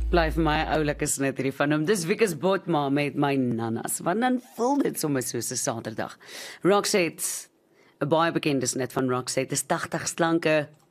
Bly vir my 'n oulike snit hierdie van hom. Dis Wikus Botma met my nanas. Want dan voel dit sommer soos 'n Saterdag. Roxette, 'n baie bekende snit van Roxette, is 80 slanke